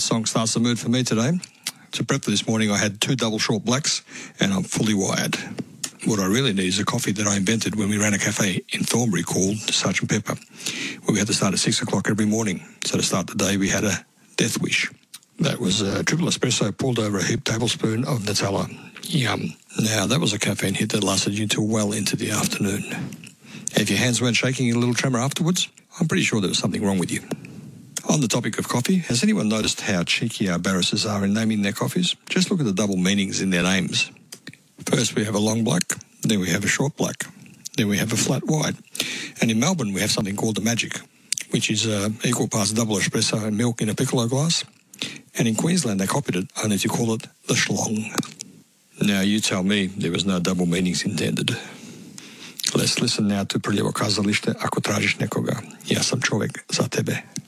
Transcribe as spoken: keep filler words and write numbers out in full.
song starts the mood for me today. To prep for this morning, I had two double short blacks, and I'm fully wired. What I really need is a coffee that I invented when we ran a cafe in Thornbury called Sergeant Pepper, where we had to start at six o'clock every morning. So to start the day, we had a death wish. That was a triple espresso poured over a heaped tablespoon of Nutella. Yum. Now, that was a caffeine hit that lasted you till well into the afternoon. If your hands weren't shaking in a little tremor afterwards, I'm pretty sure there was something wrong with you. On the topic of coffee, has anyone noticed how cheeky our barristers are in naming their coffees? Just look at the double meanings in their names. First we have a long black, then we have a short black, then we have a flat white. And in Melbourne we have something called the Magic, which is uh, equal parts double espresso and milk in a piccolo glass. And in Queensland they copied it, only to call it the Schlong. Now you tell me there was no double meanings intended. Let's listen now to Prljavo kazalište Ako tražiš nekoga. Ja sam čovjek za tebe.